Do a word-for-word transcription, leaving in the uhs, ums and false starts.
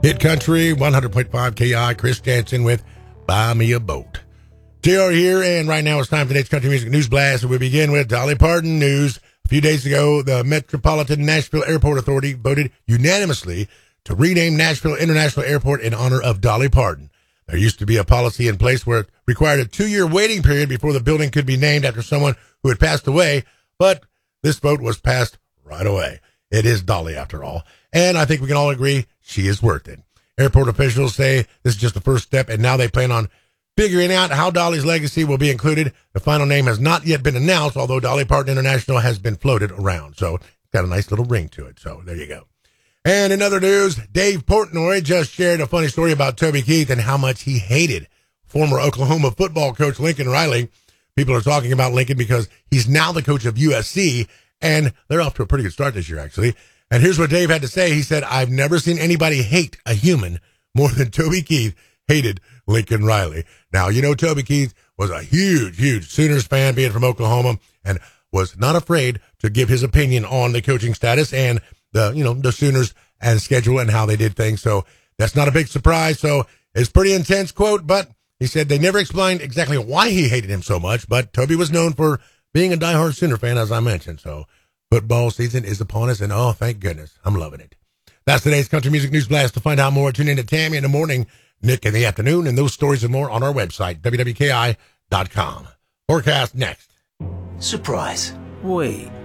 Hit Country, one hundred point five K I, Chris Jansen with Buy Me a Boat. J R here, and right now it's time for today's Country Music News Blast, and we begin with Dolly Parton news. A few days ago, the Metropolitan Nashville Airport Authority voted unanimously to rename Nashville International Airport in honor of Dolly Parton. There used to be a policy in place where it required a two-year waiting period before the building could be named after someone who had passed away, but this vote was passed right away. It is Dolly, after all, and I think we can all agree she is worth it. Airport officials say this is just the first step, and now they plan on figuring out how Dolly's legacy will be included. The final name has not yet been announced, although Dolly Parton International has been floated around, so it's got a nice little ring to it, so there you go. And in other news, Dave Portnoy just shared a funny story about Toby Keith and how much he hated former Oklahoma football coach Lincoln Riley. People are talking about Lincoln because he's now the coach of U S C, and they're off to a pretty good start this year, actually. And here's what Dave had to say. He said, "I've never seen anybody hate a human more than Toby Keith hated Lincoln Riley." Now, you know, Toby Keith was a huge, huge Sooners fan, being from Oklahoma, and was not afraid to give his opinion on the coaching status and the, you know, the Sooners and schedule and how they did things. So that's not a big surprise. So it's pretty intense quote, but he said they never explained exactly why he hated him so much, but Toby was known for being a diehard Sooner fan, as I mentioned. So football season is upon us, and oh, thank goodness, I'm loving it. That's today's Country Music News Blast. To find out more, tune in to Tammy in the morning, Nick in the afternoon, and those stories and more on our website, W W K I dot com. Forecast next. Surprise. Wait.